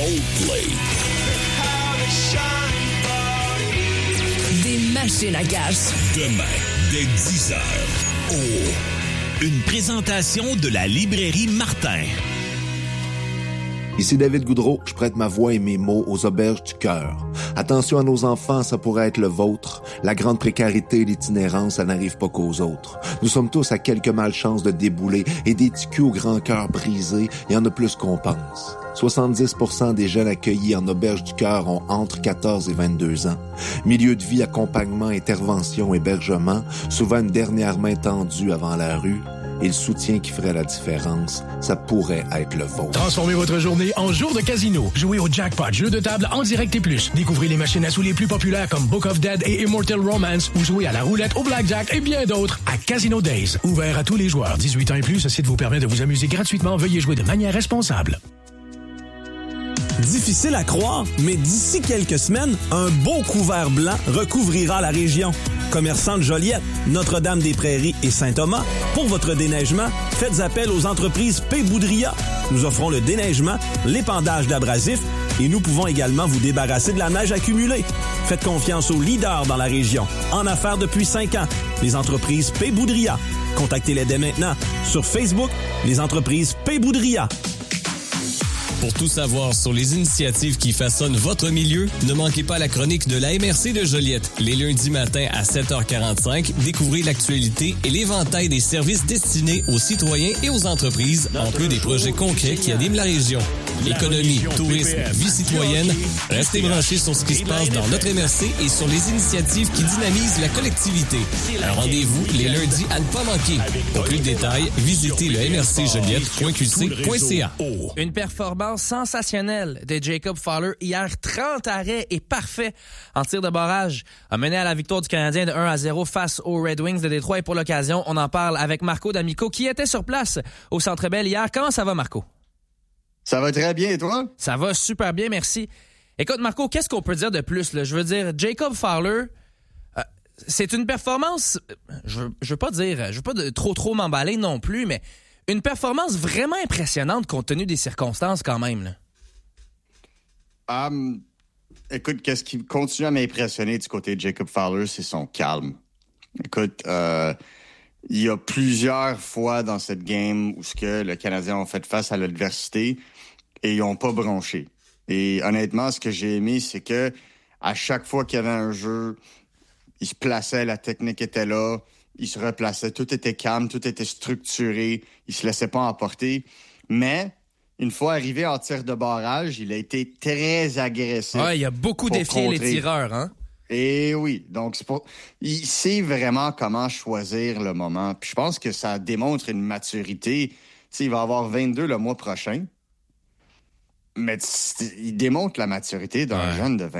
Coldplay. Des machines à cash. Demain, dès 10h. Une présentation de la librairie Martin. Ici David Goudreau, je prête ma voix et mes mots aux auberges du cœur. Attention à nos enfants, ça pourrait être le vôtre. La grande précarité et l'itinérance, ça n'arrive pas qu'aux autres. Nous sommes tous à quelques malchances de débouler et des ticus au grand cœur brisé, il y en a plus qu'on pense. 70% des jeunes accueillis en auberge du cœur ont entre 14 et 22 ans. Milieu de vie, accompagnement, intervention, hébergement, souvent une dernière main tendue avant la rue. Et le soutien qui ferait la différence, ça pourrait être le vôtre. Transformez votre journée en jour de casino. Jouez au Jackpot, jeu de table en direct et plus. Découvrez les machines à sous les plus populaires comme Book of Dead et Immortal Romance ou jouez à la roulette, au blackjack et bien d'autres à Casino Days. Ouvert à tous les joueurs. 18 ans et plus, ce site vous permet de vous amuser gratuitement. Veuillez jouer de manière responsable. Difficile à croire, mais d'ici quelques semaines, un beau couvert blanc recouvrira la région. Commerçants de Joliette, Notre-Dame-des-Prairies et Saint-Thomas, pour votre déneigement, faites appel aux entreprises P-Boudria. Nous offrons le déneigement, l'épandage d'abrasifs et nous pouvons également vous débarrasser de la neige accumulée. Faites confiance aux leaders dans la région, en affaires depuis 5 ans, les entreprises P-Boudria. Contactez-les dès maintenant sur Facebook, les entreprises P-Boudria. Pour tout savoir sur les initiatives qui façonnent votre milieu, ne manquez pas la chronique de la MRC de Joliette. Les lundis matins à 7h45, découvrez l'actualité et l'éventail des services destinés aux citoyens et aux entreprises, en plus des projets concrets qui animent la région. Économie, tourisme, vie citoyenne, restez branchés sur ce qui se passe dans notre MRC et sur les initiatives qui dynamisent la collectivité. Un rendez-vous les lundis à ne pas manquer. Pour plus de détails, visitez le mrcjoliette.qc.ca. Une performance sensationnelle de Jacob Fowler hier, 30 arrêts et parfait en tir de barrage, a mené à la victoire du Canadien de 1-0 face aux Red Wings de Détroit. Et pour l'occasion, on en parle avec Marco D'Amico qui était sur place au Centre Bell hier. Comment ça va, Marco? Ça va très bien, et toi? Ça va super bien, merci. Écoute, Marco, qu'est-ce qu'on peut dire de plus, là? Je veux dire, Jacob Fowler, c'est une performance, je veux pas trop m'emballer non plus, mais une performance vraiment impressionnante compte tenu des circonstances quand même, là. Écoute, qu'est-ce qui continue à m'impressionner du côté de Jacob Fowler, c'est son calme. Écoute, il y a plusieurs fois dans cette game où le Canadien a fait face à l'adversité et ils n'ont pas bronché. Et honnêtement, ce que j'ai aimé, c'est que à chaque fois qu'il y avait un jeu, il se plaçait, la technique était là, il se replaçait, tout était calme, tout était structuré, il se laissait pas emporter. Mais une fois arrivé en tir de barrage, il a été très agressif. Ouais, il a beaucoup défié les tireurs, hein? Et oui, donc il sait vraiment comment choisir le moment. Puis je pense que ça démontre une maturité. Tu sais, il va avoir 22 le mois prochain. Mais il démontre la maturité d'un jeune de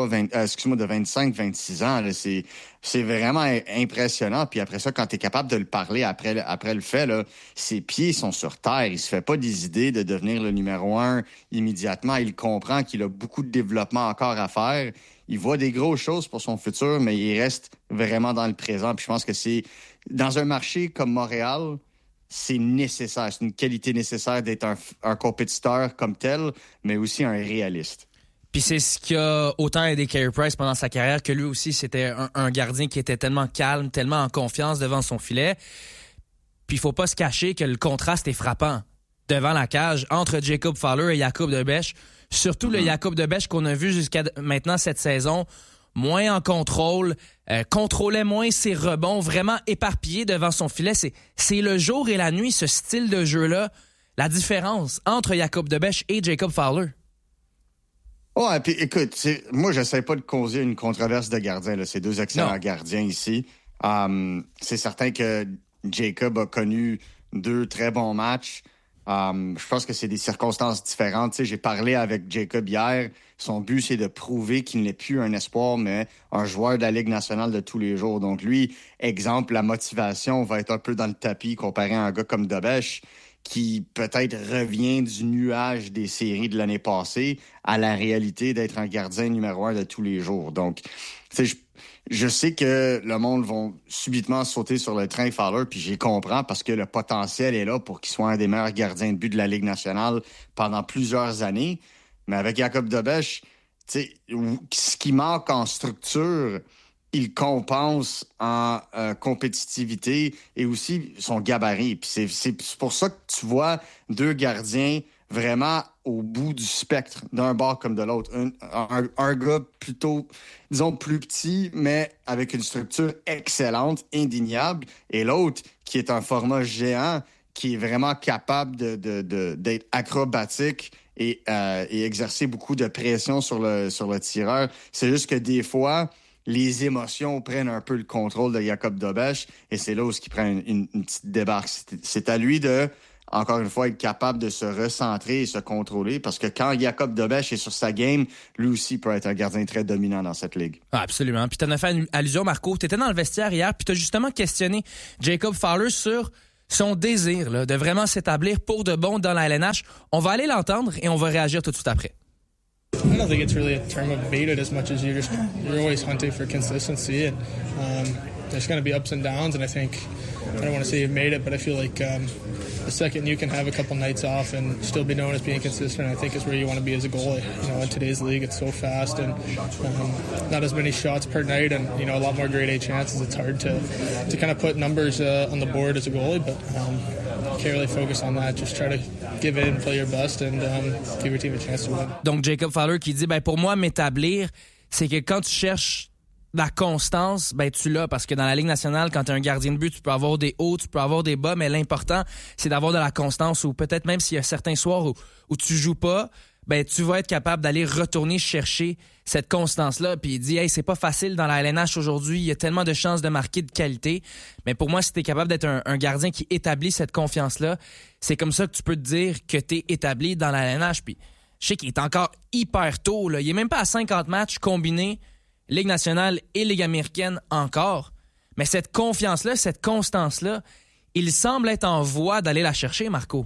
25, 26 ans. Là. C'est vraiment impressionnant. Puis après ça, quand tu es capable de le parler après le fait, là, ses pieds sont sur terre. Il se fait pas des idées de devenir le numéro 1 immédiatement. Il comprend qu'il a beaucoup de développement encore à faire. Il voit des grosses choses pour son futur, mais il reste vraiment dans le présent. Puis je pense que c'est dans un marché comme Montréal, c'est nécessaire. C'est une qualité nécessaire d'être un compétiteur comme tel, mais aussi un réaliste. Puis c'est ce qui a autant aidé Carey Price pendant sa carrière, que lui aussi, c'était un gardien qui était tellement calme, tellement en confiance devant son filet. Puis il faut pas se cacher que le contraste est frappant devant la cage entre Jacob Fowler et Jakub Dobeš. Surtout le Jakub Dobeš qu'on a vu jusqu'à maintenant cette saison, moins en contrôle, contrôlait moins ses rebonds, vraiment éparpillé devant son filet. C'est le jour et la nuit, ce style de jeu-là, la différence entre Jakub Dobeš et Jacob Fowler. Ouais, puis écoute, moi, j'essaie pas de causer une controverse de gardiens. Là. C'est deux excellents gardiens ici. C'est certain que Jacob a connu 2 très bons matchs. Je pense que c'est des circonstances différentes. Tu sais, j'ai parlé avec Jacob hier. Son but, c'est de prouver qu'il n'est plus un espoir, mais un joueur de la Ligue nationale de tous les jours. Donc lui, exemple, la motivation va être un peu dans le tapis comparé à un gars comme Dobeš, qui peut-être revient du nuage des séries de l'année passée à la réalité d'être un gardien numéro 1 de tous les jours. Donc, tu sais, je sais que le monde va subitement sauter sur le train Fowler, puis j'y comprends parce que le potentiel est là pour qu'il soit un des meilleurs gardiens de but de la Ligue nationale pendant plusieurs années. Mais avec Jacob Dobeš, ce qui manque en structure, il compense en compétitivité et aussi son gabarit. Puis c'est pour ça que tu vois deux gardiens vraiment au bout du spectre, d'un bord comme de l'autre. Un gars plutôt, disons, plus petit, mais avec une structure excellente, indéniable, et l'autre qui est un format géant, qui est vraiment capable d'être acrobatique et exercer beaucoup de pression sur le tireur. C'est juste que des fois, les émotions prennent un peu le contrôle de Jacob Dobeš, et c'est là où il prend une petite débarque. C'est à lui de, encore une fois, être capable de se recentrer et se contrôler, parce que quand Jacob Dobeš est sur sa game, lui aussi peut être un gardien très dominant dans cette ligue. Ah, absolument. Puis t'en as fait allusion, Marco. T'étais dans le vestiaire hier, puis t'as justement questionné Jacob Fowler sur son désir là, de vraiment s'établir pour de bon dans la LNH. On va aller l'entendre et on va réagir tout de suite après. I don't think it's really a term of baited as much as you're always hunting for consistency, and there's going to be ups and downs, and I think, I don't want to say you've made it, but I feel like the second you can have a couple nights off and still be known as being consistent, I think is where you want to be as a goalie. You know, in today's league, it's so fast and not as many shots per night, and you know, a lot more grade A chances. It's hard to kind of put numbers on the board as a goalie, but can't really focus on that. Just try to give in, play your best, and give your team a chance to win. Donc Jacob Fowler qui dit, pour moi, m'établir, c'est que quand tu cherches la constance, tu l'as, parce que dans la Ligue nationale, quand tu es un gardien de but, tu peux avoir des hauts, tu peux avoir des bas, mais l'important, c'est d'avoir de la constance, ou peut-être même s'il y a certains soirs où tu joues pas, tu vas être capable d'aller retourner chercher cette constance-là. Puis il dit, c'est pas facile dans la LNH aujourd'hui, il y a tellement de chances de marquer de qualité. Mais pour moi, si t'es capable d'être un gardien qui établit cette confiance-là, c'est comme ça que tu peux te dire que t'es établi dans la LNH. Puis je sais qu'il est encore hyper tôt, là. Il est même pas à 50 matchs combinés, Ligue nationale et Ligue américaine encore. Mais cette confiance-là, cette constance-là, il semble être en voie d'aller la chercher, Marco.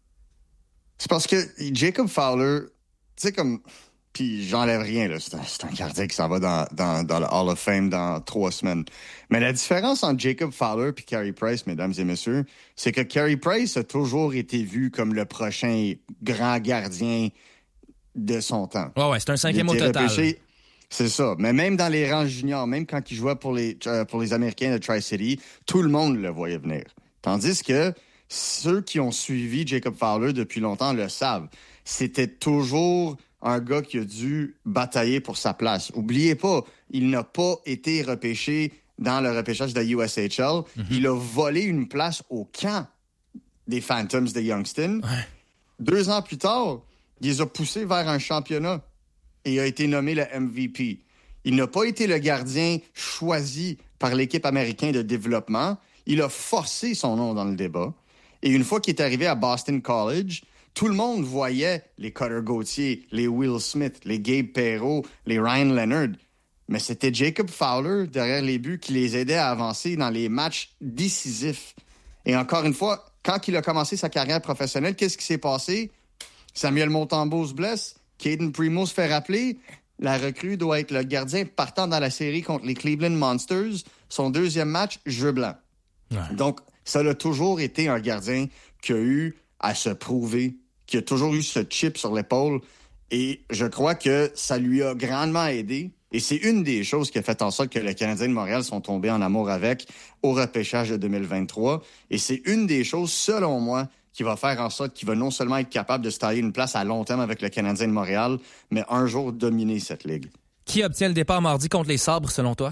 C'est parce que Jacob Fowler, tu sais, comme... Puis j'enlève rien, là. C'est un gardien qui s'en va dans le Hall of Fame dans 3 semaines. Mais la différence entre Jacob Fowler et Carey Price, mesdames et messieurs, c'est que Carey Price a toujours été vu comme le prochain grand gardien de son temps. Ouais, c'est un 5e au total. Repêché, c'est ça. Mais même dans les rangs juniors, même quand il jouait pour les Américains de Tri-City, tout le monde le voyait venir. Tandis que ceux qui ont suivi Jacob Fowler depuis longtemps le savent. C'était toujours un gars qui a dû batailler pour sa place. Oubliez pas, il n'a pas été repêché dans le repêchage de la USHL. Mm-hmm. Il a volé une place au camp des Phantoms de Youngstown. Ouais. 2 ans plus tard, il les a poussés vers un championnat et il a été nommé le MVP. Il n'a pas été le gardien choisi par l'équipe américaine de développement. Il a forcé son nom dans le débat. Et une fois qu'il est arrivé à Boston College, tout le monde voyait les Cutter Gauthier, les Will Smith, les Gabe Perreault, les Ryan Leonard. Mais c'était Jacob Fowler, derrière les buts, qui les aidait à avancer dans les matchs décisifs. Et encore une fois, quand il a commencé sa carrière professionnelle, qu'est-ce qui s'est passé? Samuel Montembeault se blesse, Caden Primo se fait rappeler. La recrue doit être le gardien partant dans la série contre les Cleveland Monsters. Son 2e match, jeu blanc. Ouais. Donc, ça a toujours été un gardien qui a eu à se prouver, qui a toujours eu ce chip sur l'épaule. Et je crois que ça lui a grandement aidé. Et c'est une des choses qui a fait en sorte que les Canadiens de Montréal sont tombés en amour avec au repêchage de 2023. Et c'est une des choses, selon moi, qui va faire en sorte qu'il va non seulement être capable de se tailler une place à long terme avec le Canadien de Montréal, mais un jour dominer cette ligue. Qui obtient le départ mardi contre les Sabres, selon toi?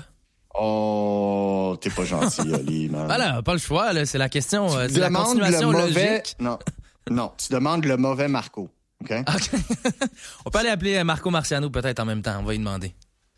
Oh, t'es pas gentil, Ali, man. Voilà, pas le choix, là. C'est la question. C'est la continuation logique. Non, tu demandes le mauvais Marco. OK? On peut aller appeler Marco Marciano peut-être en même temps. On va y demander.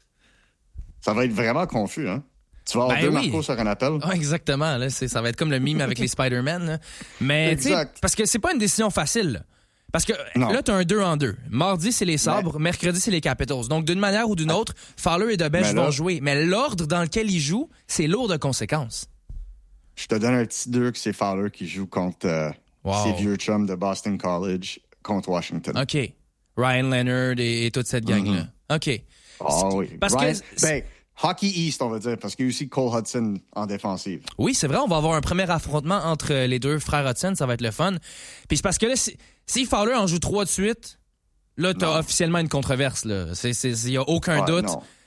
Ça va être vraiment confus, hein? Tu vas avoir 2 Marcos sur un appel. Oh, exactement. Là, ça va être comme le mime avec les Spider-Man. Là. Mais, parce que c'est pas une décision facile. Là. Parce que là, tu as un 2-en-2. Mardi, c'est les Sabres. Mercredi, c'est les Capitals. Donc, d'une manière ou d'une autre, Fowler et Dobeš vont jouer. Mais l'ordre dans lequel ils jouent, c'est lourd de conséquences. Je te donne un petit 2 que c'est Fowler qui joue contre ses vieux chums de Boston College contre Washington. OK. Ryan Leonard et toute cette gang-là. OK. Oh oui. Parce que... Hockey East, on va dire, parce qu'il y a aussi Cole Hudson en défensive. Oui, c'est vrai, on va avoir un premier affrontement entre les 2 frères Hudson, ça va être le fun. Puis c'est parce que là, si Fowler en joue 3 de suite, Là, tu as officiellement une controverse. Il n'y a aucun doute.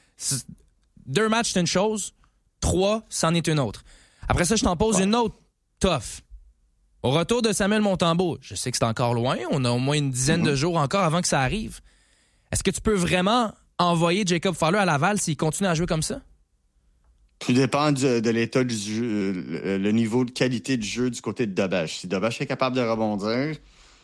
2 matchs, c'est une chose. 3, c'en est une autre. Après ça, je t'en pose une autre tough. Au retour de Samuel Montembeault, je sais que c'est encore loin. On a au moins une dizaine de jours encore avant que ça arrive. Est-ce que tu peux vraiment envoyer Jacob Fowler à Laval s'il continue à jouer comme ça? Tout dépend de l'état du jeu, le niveau de qualité du jeu du côté de Dobesch. Si Dobesch est capable de rebondir,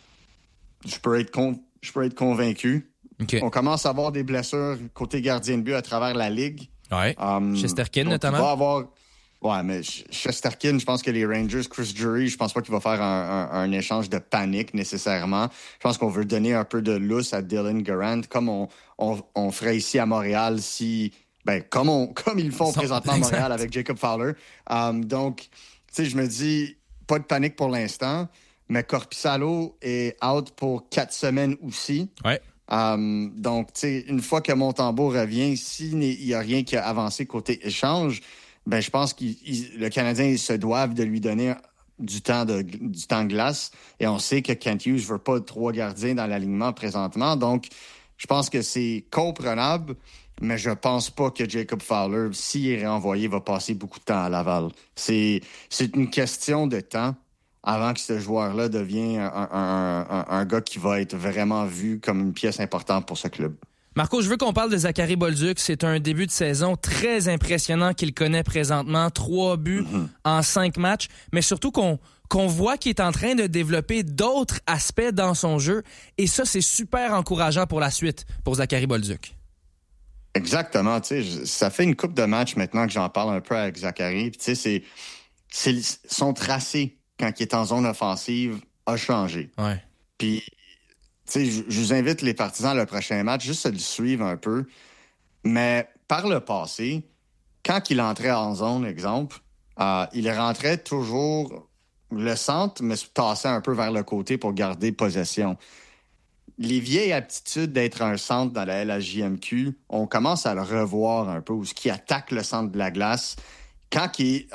je peux être convaincu. Okay. On commence à avoir des blessures côté gardien de but à travers la Ligue. Ouais. Shesterkin, notamment. Il va avoir... Ouais, mais Shesterkin, je pense que les Rangers, Chris Drury, je pense pas qu'il va faire un échange de panique nécessairement. Je pense qu'on veut donner un peu de lousse à Dylan Garand, comme on ferait ici à Montréal si... comme ils le font présentement à Montréal avec Jacob Fowler. Donc, tu sais, je me dis, pas de panique pour l'instant, mais Korpisalo est out pour 4 semaines aussi. Ouais. Donc, tu sais, une fois que Montembeault revient, s'il n'y a rien qui a avancé côté échange, je pense que le Canadien se doivent de lui donner du temps de glace. Et on sait que Kent Hughes veut pas 3 gardiens dans l'alignement présentement. Donc, je pense que c'est comprenable, mais je pense pas que Jacob Fowler, s'il est renvoyé, va passer beaucoup de temps à Laval. C'est une question de temps avant que ce joueur-là devienne un gars qui va être vraiment vu comme une pièce importante pour ce club. Marco, je veux qu'on parle de Zachary Bolduc. C'est un début de saison très impressionnant qu'il connaît présentement. 3 buts en 5 matchs, mais surtout qu'on voit qu'il est en train de développer d'autres aspects dans son jeu. Et ça, c'est super encourageant pour la suite pour Zachary Bolduc. Exactement. Tu sais, ça fait une couple de matchs maintenant que j'en parle un peu avec Zachary. Tu sais, c'est son tracé quand il est en zone offensive a changé. Ouais. Puis, tu sais, je vous invite les partisans le prochain match juste à le suivre un peu. Mais par le passé, quand il entrait en zone, exemple, il rentrait toujours le centre, mais se tassait un peu vers le côté pour garder possession. Les vieilles aptitudes d'être un centre dans la LHJMQ, on commence à le revoir un peu, ou ce qui attaque le centre de la glace. Quand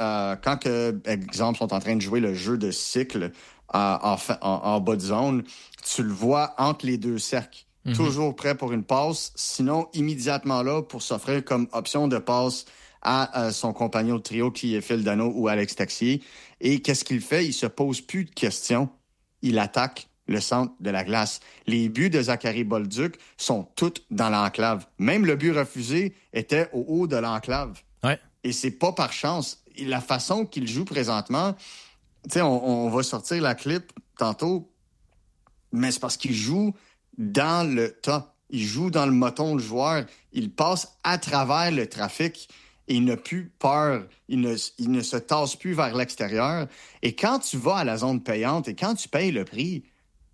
exemple, sont en train de jouer le jeu de cycle en bas de zone, tu le vois entre les 2 cercles, toujours prêt pour une passe, sinon immédiatement là pour s'offrir comme option de passe à son compagnon de trio qui est Phil Danault ou Alex Texier. Et qu'est-ce qu'il fait? Il se pose plus de questions. Il attaque le centre de la glace. Les buts de Zachary Bolduc sont tous dans l'enclave. Même le but refusé était au haut de l'enclave. Ouais. Et c'est pas par chance. Et la façon qu'il joue présentement, tu sais, on va sortir la clip tantôt, mais c'est parce qu'il joue dans le tas. Il joue dans le moton de joueur. Il passe à travers le trafic et il n'a plus peur. Il ne se tasse plus vers l'extérieur. Et quand tu vas à la zone payante et quand tu payes le prix,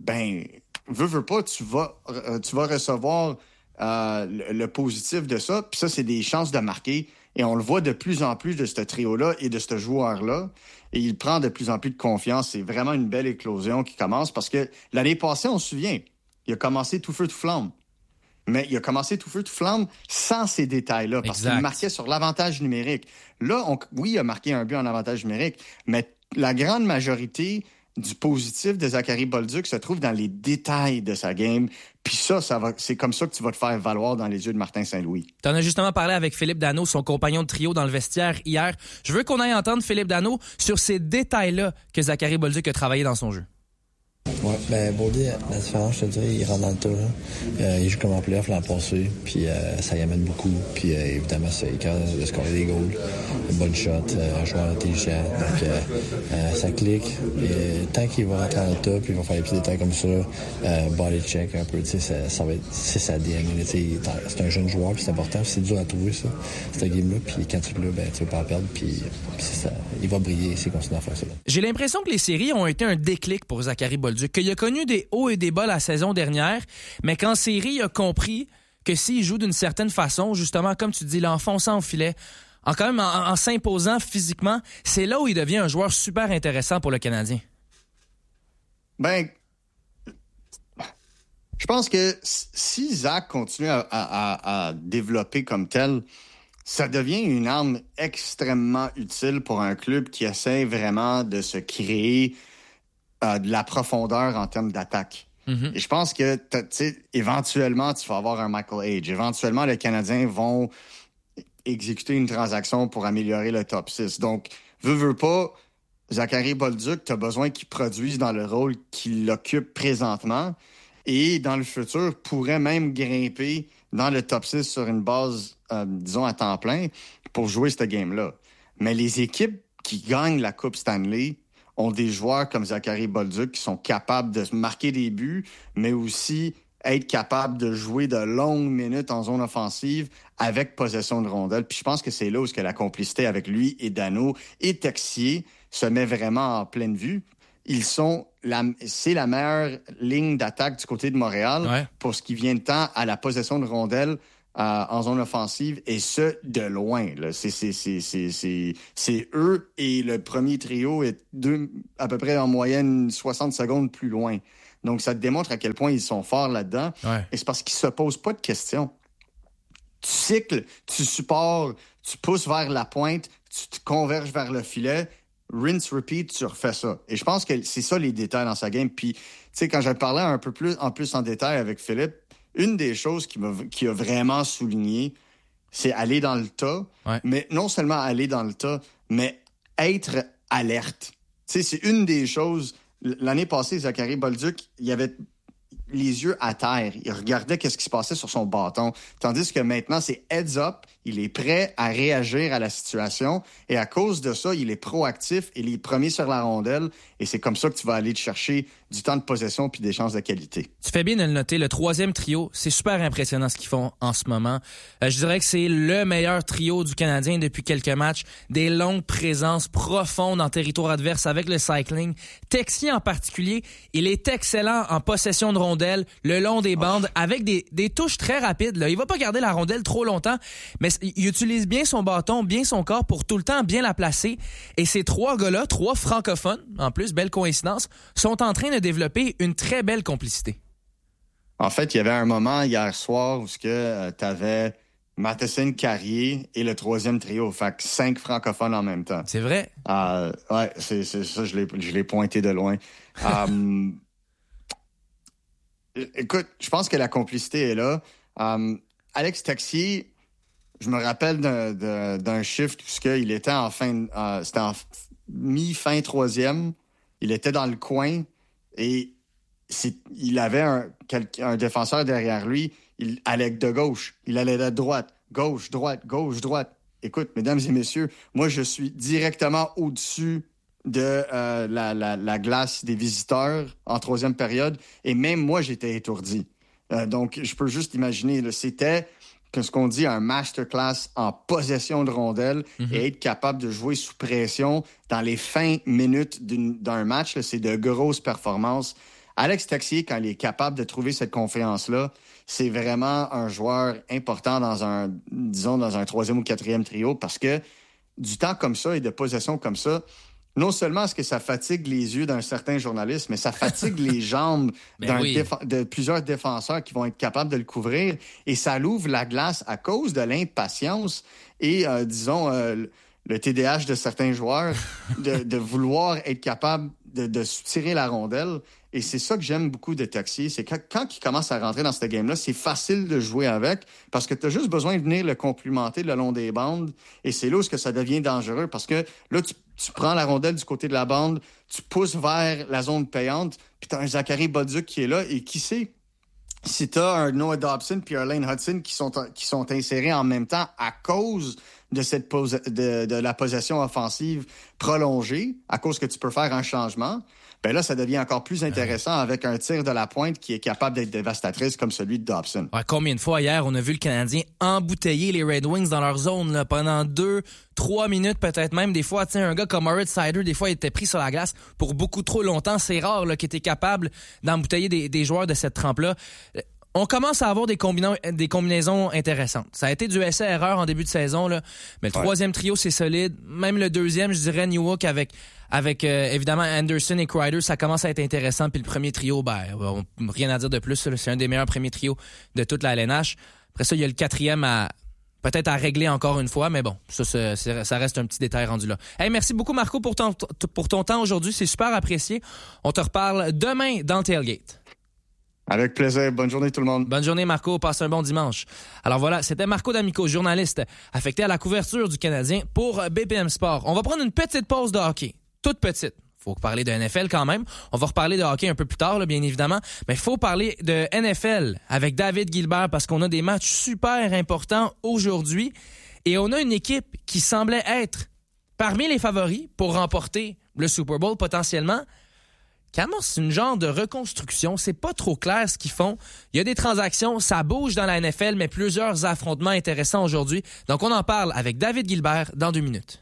veux pas, tu vas recevoir le positif de ça. Puis ça, c'est des chances de marquer. Et on le voit de plus en plus de ce trio-là et de ce joueur-là. Et il prend de plus en plus de confiance. C'est vraiment une belle éclosion qui commence parce que l'année passée, on se souvient, il a commencé tout feu, tout flamme. Mais il a commencé tout feu, tout flamme sans ces détails-là parce qu'il marquait sur l'avantage numérique. Là, oui, il a marqué un but en avantage numérique, mais la grande majorité du positif de Zachary Bolduc se trouve dans les détails de sa game. Puis c'est comme ça que tu vas te faire valoir dans les yeux de Martin Saint-Louis. Tu en as justement parlé avec Philippe Danault, son compagnon de trio dans le vestiaire hier. Je veux qu'on aille entendre Philippe Danault sur ces détails-là que Zachary Bolduc a travaillé dans son jeu. Ouais, Boldy, la différence, je te dirais, il rentre dans le tas. Il joue comme en playoff l'an passé, puis ça y amène beaucoup. Puis évidemment, c'est capable de scorer des goals, bonne shot, un joueur intelligent. Donc, ça clique. Et tant qu'il va rentrer dans le tas, puis il va faire des petits détails comme ça, body check un peu, tu sais, ça va être, c'est sa DNA. C'est un jeune joueur, puis c'est important, puis c'est dur à trouver ça, cette game-là. Puis quand tu l'as, tu veux pas en perdre, puis c'est ça, il va briller s'il continue à faire ça. J'ai l'impression que les séries ont été un déclic pour Zachary Bolduc, qu'il a connu des hauts et des bas la saison dernière, mais qu'en série, il a compris que s'il joue d'une certaine façon, justement, comme tu dis, l'enfonçant au filet, en s'imposant physiquement, c'est là où il devient un joueur super intéressant pour le Canadien. Je pense que si Zach continue à développer comme tel, ça devient une arme extrêmement utile pour un club qui essaie vraiment de se créer de la profondeur en termes d'attaque. Mm-hmm. Et je pense que, éventuellement, tu vas avoir un Michael Age. Éventuellement, les Canadiens vont exécuter une transaction pour améliorer le top 6. Donc, veux pas, Zachary Bolduc, tu as besoin qu'il produise dans le rôle qu'il occupe présentement et dans le futur pourrait même grimper dans le top 6 sur une base, disons, à temps plein pour jouer cette game-là. Mais les équipes qui gagnent la Coupe Stanley ont des joueurs comme Zachary Bolduc qui sont capables de marquer des buts, mais aussi être capable de jouer de longues minutes en zone offensive avec possession de rondelle. Puis je pense que c'est là où la complicité avec lui et Danault et Texier se met vraiment en pleine vue. C'est la meilleure ligne d'attaque du côté de Montréal pour ce qui vient de temps à la possession de rondelle en zone offensive, et ce, de loin. Là. C'est eux et le premier trio est à peu près en moyenne 60 secondes plus loin. Donc, ça te démontre à quel point ils sont forts là-dedans. Ouais. Et c'est parce qu'ils se posent pas de questions. Tu cycles, tu supports, tu pousses vers la pointe, tu te converges vers le filet, rinse, repeat, tu refais ça. Et je pense que c'est ça les détails dans sa game. Puis, tu sais, quand j'ai parlé un peu plus en détail avec Philippe, une des choses qui a vraiment souligné, c'est aller dans le tas. Ouais. Mais non seulement aller dans le tas, mais être alerte. Tu sais, c'est une des choses. L'année passée, Zachary Bolduc, il avait les yeux à terre. Il regardait qu'est-ce qui se passait sur son bâton. Tandis que maintenant, c'est heads up. Il est prêt à réagir à la situation. Et à cause de ça, il est proactif. Il est premier sur la rondelle. Et c'est comme ça que tu vas aller te chercher du temps de possession puis des chances de qualité. Tu fais bien de le noter. Le troisième trio, c'est super impressionnant ce qu'ils font en ce moment. Je dirais que c'est le meilleur trio du Canadien depuis quelques matchs. Des longues présences profondes en territoire adverse avec le cycling. Texier en particulier, il est excellent en possession de rondelle, le long des bandes, avec des touches très rapides. Là. Il va pas garder la rondelle trop longtemps, mais il utilise bien son bâton, bien son corps pour tout le temps bien la placer. Et ces trois gars-là, trois francophones, en plus, belle coïncidence, sont en train de développer une très belle complicité. En fait, il y avait un moment hier soir où tu avais Matheson, Carrier et le troisième trio. Fait que 5 francophones en même temps. C'est vrai? Ouais, c'est ça, je l'ai pointé de loin. Écoute, je pense que la complicité est là. Alex Texier, je me rappelle d'un shift où il était en c'était en mi-fin troisième. Il était dans le coin et il avait un défenseur derrière lui. Il allait de gauche, il allait de droite, gauche, droite, gauche, droite. Écoute, mesdames et messieurs, moi, je suis directement au-dessus de la glace des visiteurs en troisième période. Et même moi, j'étais étourdi. Donc, je peux juste imaginer, là, c'était ce qu'on dit un masterclass en possession de rondelle et être capable de jouer sous pression dans les fins minutes d'un match. Là, c'est de grosses performances. Alex Texier, quand il est capable de trouver cette confiance-là, c'est vraiment un joueur important dans un troisième ou quatrième trio parce que du temps comme ça et de possession comme ça, non seulement est-ce que ça fatigue les yeux d'un certain journaliste, mais ça fatigue les jambes de plusieurs défenseurs qui vont être capables de le couvrir et ça l'ouvre la glace à cause de l'impatience et, disons, le TDAH de certains joueurs de vouloir être capable de tirer la rondelle. Et c'est ça que j'aime beaucoup de Texier, c'est que quand il commence à rentrer dans cette game-là, c'est facile de jouer avec parce que tu as juste besoin de venir le complimenter le long des bandes et c'est là où ça devient dangereux parce que là, tu prends la rondelle du côté de la bande, tu pousses vers la zone payante, puis tu as un Zachary Bolduc qui est là et qui sait si tu as un Noah Dobson puis un Lane Hudson qui sont insérés en même temps à cause de la possession offensive prolongée, à cause que tu peux faire un changement, ben là, ça devient encore plus intéressant avec un tir de la pointe qui est capable d'être dévastatrice comme celui de Dobson. Ouais, combien de fois hier, on a vu le Canadien embouteiller les Red Wings dans leur zone là, pendant 2-3 minutes, peut-être même. Des fois, un gars comme Moritz Seider, des fois, il était pris sur la glace pour beaucoup trop longtemps. C'est rare là, qu'il était capable d'embouteiller des joueurs de cette trempe-là. On commence à avoir des combinaisons intéressantes. Ça a été du essai-erreur en début de saison, là, mais le troisième trio, c'est solide. Même le deuxième, je dirais Newhook avec évidemment Anderson et Kreider, ça commence à être intéressant. Puis le premier trio, rien à dire de plus. C'est un des meilleurs premiers trios de toute la LNH. Après ça, il y a le quatrième peut-être à régler encore une fois, mais bon, ça reste un petit détail rendu là. Hey, merci beaucoup Marco pour ton temps aujourd'hui, c'est super apprécié. On te reparle demain dans le Tailgate. Avec plaisir. Bonne journée tout le monde. Bonne journée Marco, passe un bon dimanche. Alors voilà, c'était Marco D'Amico, journaliste affecté à la couverture du Canadien pour BPM Sport. On va prendre une petite pause de hockey, toute petite. Faut parler de NFL quand même. On va reparler de hockey un peu plus tard, là, bien évidemment. Mais il faut parler de NFL avec David Gilbert parce qu'on a des matchs super importants aujourd'hui. Et on a une équipe qui semblait être parmi les favoris pour remporter le Super Bowl potentiellement, qui amorce une genre de reconstruction. C'est pas trop clair ce qu'ils font. Il y a des transactions, ça bouge dans la NFL, mais plusieurs affrontements intéressants aujourd'hui. Donc on en parle avec David Gilbert dans 2 minutes.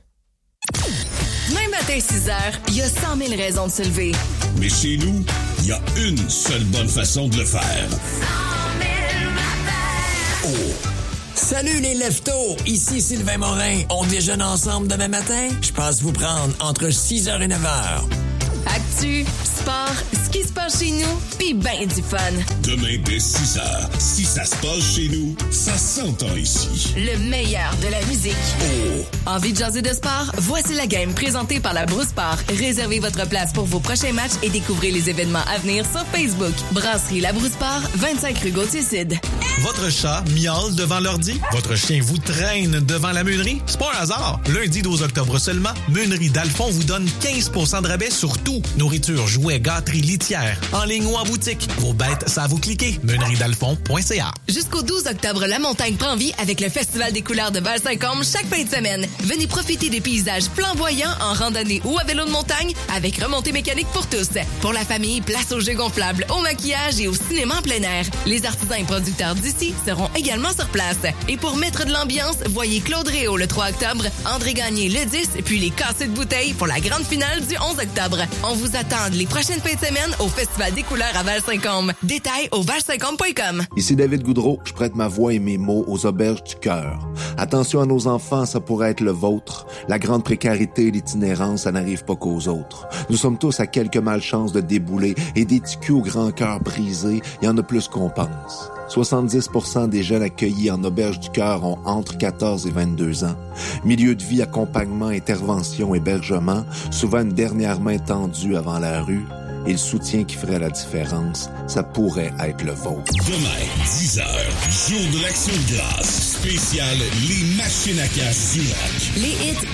Même matin 6 heures, il y a 100 000 raisons de se lever. Mais chez nous, il y a une seule bonne façon de le faire. 100 000 matins! Oh! Salut les leftos! Ici Sylvain Morin. On déjeune ensemble demain matin? Je pense vous prendre entre 6h et 9h. Actu, sport, ce qui se passe chez nous, pis ben du fun. Demain dès 6h. Si ça se passe chez nous, ça s'entend ici. Le meilleur de la musique. Oh! Envie de jaser de sport? Voici la game présentée par la Brousse Sport. Réservez votre place pour vos prochains matchs et découvrez les événements à venir sur Facebook. Brasserie La Brousse Sport, 25 rue Gauthier-Sud. Votre chat miaule devant l'ordi? Votre chien vous traîne devant la meunerie? C'est pas un hasard. Lundi 12 octobre seulement, Meunerie Dalphon vous donne 15% de rabais sur tout. Nourriture, jouets, gâteries, litières. En ligne ou en boutique. Vos bêtes, ça vous cliquer. meuneriedalphon.ca. Jusqu'au 12 octobre, la montagne prend vie avec le Festival des couleurs de Val-Saint-Côme chaque fin de semaine. Venez profiter des paysages flamboyants en randonnée ou à vélo de montagne avec remontée mécanique pour tous. Pour la famille, place aux jeux gonflables, au maquillage et au cinéma en plein air. Les artisans et producteurs d'ici seront également sur place. Et pour mettre de l'ambiance, voyez Claude Réau le 3 octobre, André Gagné le 10, puis les cassés de bouteilles pour la grande finale du 11 octobre. On vous attend les prochaines fins de semaine au Festival des couleurs à Val-Saint-Côme. Détails au valsaintcôme.com. Ici David Goudreau, je prête ma voix et mes mots aux auberges du cœur. Attention à nos enfants, ça pourrait être le vôtre. La grande précarité et l'itinérance, ça n'arrive pas qu'aux autres. Nous sommes tous à quelques malchances de débouler et des ticus au grand cœur brisé, il y en a plus qu'on pense. 70% des jeunes accueillis en auberge du cœur ont entre 14 et 22 ans. Milieu de vie, accompagnement, intervention, hébergement, souvent une dernière main tendue avant la rue. Et le soutien qui ferait la différence, ça pourrait être le vôtre. Demain, 10h, jour de l'Action de grâce. Spécial Les Machines à cash du rock. Les hits